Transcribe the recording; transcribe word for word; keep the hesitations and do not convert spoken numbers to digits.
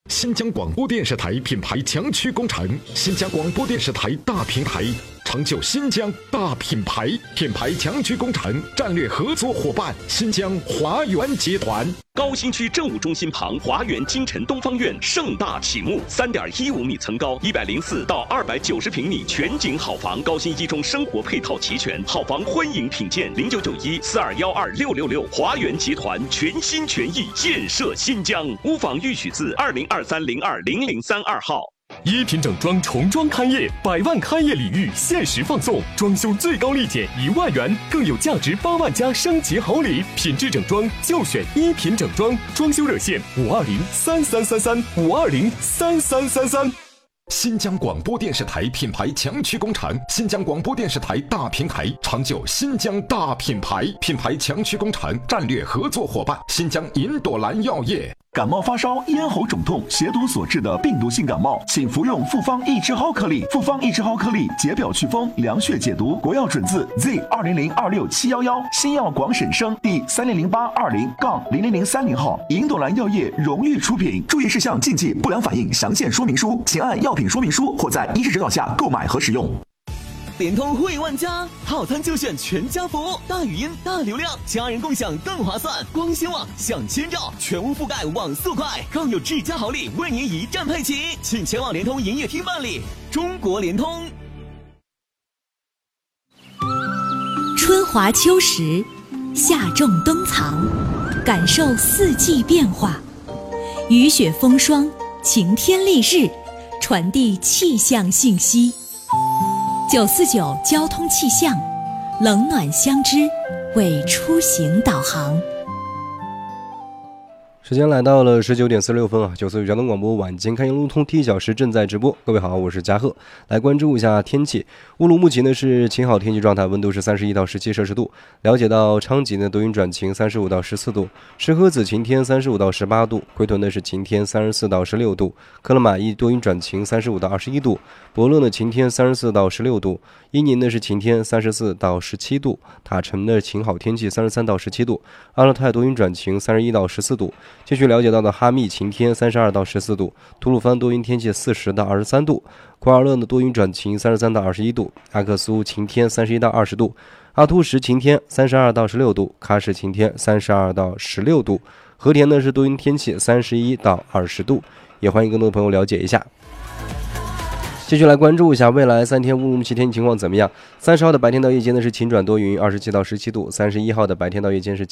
新疆广播电视台品牌强驱工程，新疆广播电视台大平台，成就新疆大品牌。品牌强驱工程战略合作伙伴：新疆华源集团。 高新区政务中心旁，华源金晨东方院盛大启幕，三点一五米层高，一百零四到二百九十平米全景好房，高新一中生活配套齐全，好房欢迎品鉴。零九九一四二幺二六六六，华源集团全心全意建设新疆。屋房预许字二零二三零二零零三二号。 一品整装重装开业，百万开业礼遇限时放送，装修最高立减一万元，更有价值八万加升级好礼。品质整装就选一品整装，装修热线五二零三三三三五二零三三三三。 新疆广播电视台品牌强驱工程，新疆广播电视台大平台，成就新疆大品牌。品牌强驱工程战略合作伙伴：新疆银朵兰药业。 感冒发烧、咽喉肿痛、血毒所致的病毒性感冒，请服用复方益智蒿颗粒。复方益智蒿颗粒解表祛风、凉血解毒，国药准字 Z 二零零二六七幺幺，新药广审生第三零零八二零杠零零零三零号，银朵兰药业荣誉出品。注意事项、禁忌、不良反应详见说明书，请按药品说明书或在医师指导下购买和使用。 联通惠万家，套餐就选全家福，大语音、大流量，家人共享更划算。光纤网享千兆，全屋覆盖网速快，更有质价好礼为您一站配齐，请前往联通营业厅办理。中国联通。 春华秋实，夏种冬藏，感受四季变化，雨雪风霜，晴天丽日，传递气象信息。九四九交通气象，冷暖相知，为出行导航。 时间来到了十九点四十六分啊！九四九交通广播晚间开言路通第一小时正在直播。各位好，我是嘉贺，来关注一下天气。乌鲁木齐呢是晴好天气状态，温度是三十一到十七摄氏度。了解到昌吉呢多云转晴，三十五到十四度；石河子晴天，三十五到十八度；奎屯呢是晴天，三十四到十六度；克勒玛依多云转晴，三十五到二十一度；博乐呢晴天，三十四到十六度；伊宁呢是晴天，三十四到十七度；塔城呢晴好天气，三十三到十七度；阿勒泰多云转晴，三十一到十四度。继续了解到的哈密晴天，三十二到十四度；吐鲁番多云天气，四十到二十三度；库尔勒呢多云转晴，三十三到二十一度；阿克苏晴天，三十一到二十度；阿图什晴天，三十二到十六度；喀什晴天，三十二到十六度；和田呢是多云天气，三十一到二十度。也欢迎更多朋友了解一下。继续来关注一下未来三天乌鲁木齐天气情况怎么样。三十号的白天到夜间呢是晴转多云，二十七到十七度；三十一号的白天到夜间是